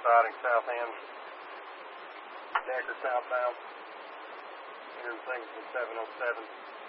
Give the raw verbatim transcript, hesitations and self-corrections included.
siding south end. Decker southbound. Entering Singleton seven oh seven.